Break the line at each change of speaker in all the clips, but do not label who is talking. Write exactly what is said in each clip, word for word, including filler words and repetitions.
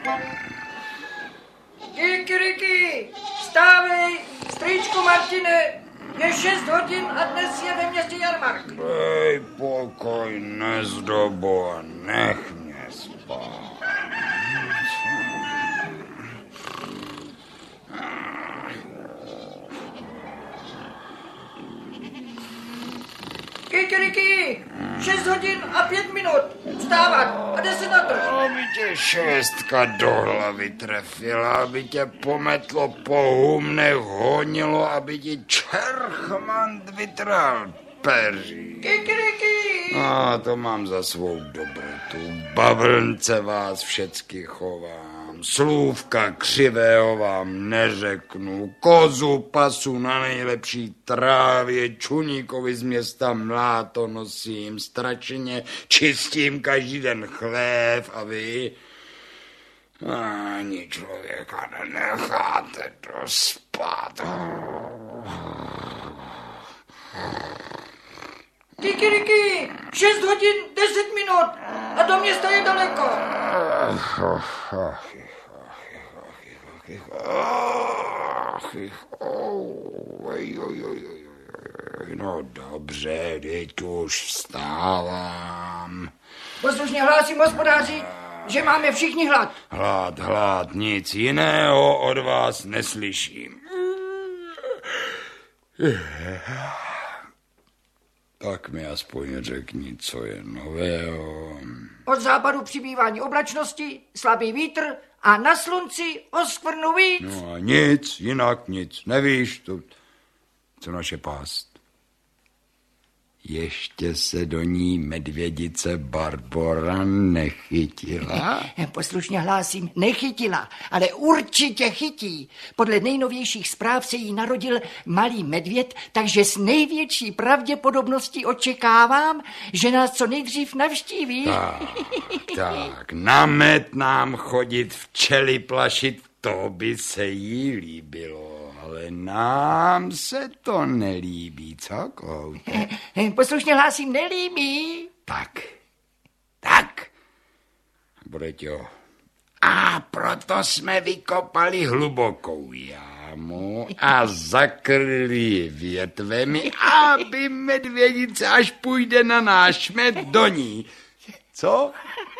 Kikiriki, vstávej, strýčku Martine, je šest hodin a dnes je ve městě jarmark.
Dej pokoj, nezdobo, nech mě spát.
Kikiriki, šest hodin a pět minut, vstávat a jde se na trh.
Aby tě šestka do hlavy trefila, aby tě pometlo po humnech, honilo, aby ti čerchmant vytral peří.
Kikiriki!
A to mám za svou dobrotu. Bavlnce vás všecky chovám. Slůvka křivého vám neřeknu. Kozu pasu na nejlepší trávě. Čuníkovi z města mláto nosím. Stračeně čistím každý den chlév. A vy ani člověka nenecháte dospat.
Kikiriki, šest hodin, deset minut a do města je daleko.
No dobře, teď už vstávám.
Poslušně hlásím hospodáři, že máme všichni hlad.
Hlad, hlad, nic jiného od vás neslyším. Tak mi aspoň řekni, co je nového.
Od západu přibývání oblačnosti, slabý vítr a na slunci oskvrnu víc.
No a nic, jinak nic. Nevíš, to, co naše pást. Ještě se do ní medvědice Barbora nechytila?
Poslušně hlásím, nechytila, ale určitě chytí. Podle nejnovějších zpráv se jí narodil malý medvěd, takže s největší pravděpodobností očekávám, že nás co nejdřív navštíví.
Tak, tak, na med nám chodit, včely plašit, to by se jí líbilo. Ale nám se to nelíbí, co, Koute?
Poslušně hlásím, nelíbí.
Tak, tak, bude to. A proto jsme vykopali hlubokou jámu a zakryli ji větvemi, aby medvědice, až půjde na náš med, do ní. Co?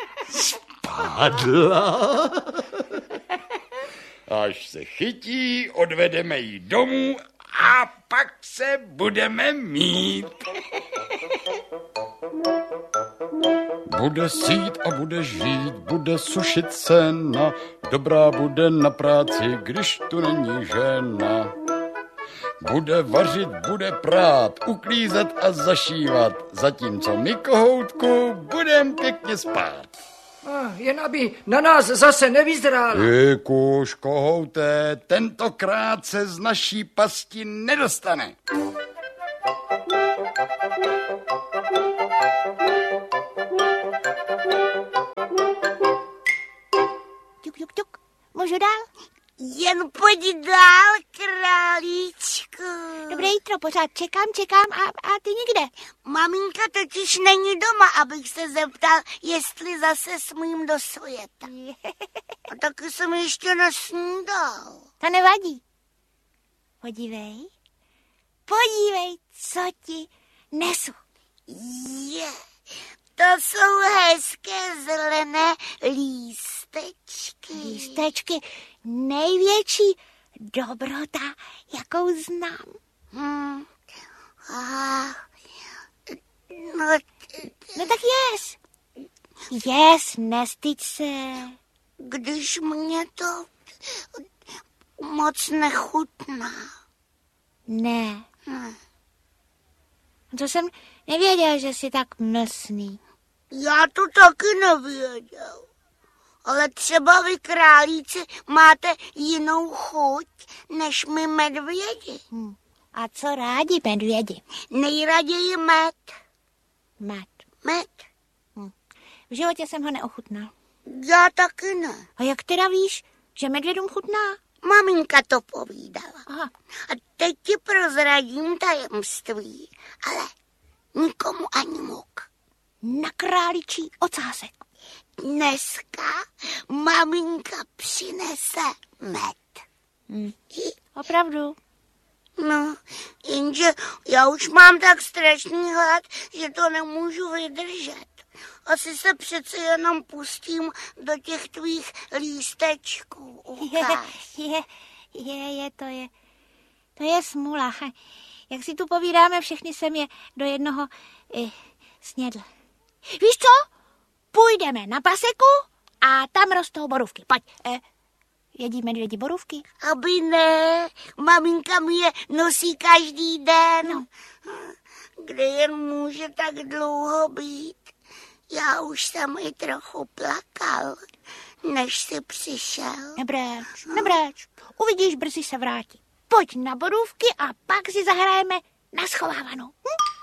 Spadla. Až se chytí, odvedeme ji domů a pak se budeme mít.
Bude sít a bude žít, bude sušit sena, dobrá bude na práci, když tu není žena. Bude vařit, bude prát, uklízet a zašívat, zatímco my, kohoutku, budem pěkně spát.
Jen aby na nás zase nevyzrála.
Ty kuš, kohouté, tentokrát se z naší pasti nedostane.
Tuk, tuk, tuk. Můžu dál? Jen pojď dál, králíčku. Dobré jitro, pořád čekám, čekám a, a ty nikde. Maminka totiž není doma, abych se zeptal, jestli zase smím do světa. A taky jsem ještě nesnídal. To nevadí. Podívej, podívej, co ti nesu. Je, to jsou hezké zelené lístečky. Lístečky, největší dobrota, jakou znám. Hmm. A, no, no tak jes. Jes, nestyď se. Když mě to moc nechutná. Ne. Hmm. To jsem nevěděl, že jsi tak mlsný. Já to taky nevěděl. Ale třeba vy, králíci, máte jinou chuť než my medvědi. Hmm. A co rádi medvědi? Nejraději med. Med. Med. Hmm. V životě jsem ho neochutnal. Já taky ne. A jak teda víš, že medvědům chutná? Maminka to povídala. Aha. A teď ti prozradím tajemství, ale nikomu ani muk. Na králičí ocásek.
dneska maminka přinese med.
Hm. Opravdu.
No, jenže já už mám tak strašný hlad, že to nemůžu vydržet. Asi se přece jenom pustím do těch tvých lístečků. Ukáž.
Je, je, je, je, to je, to je smůla. Jak si tu povídáme, všechny jsem je do jednoho eh, snědl. Víš co? Půjdeme na paseku a tam rostou borůvky. Pojď. Eh, jedí medvědi borůvky?
Aby ne. Maminka mi je nosí každý den.
No.
Kde jen může tak dlouho být. Já už jsem i trochu plakal, než jsi přišel.
Nebráč, nebráč. Uvidíš, brzy se vrátí. Pojď na borůvky a pak si zahrajeme na schovávanou. Hm?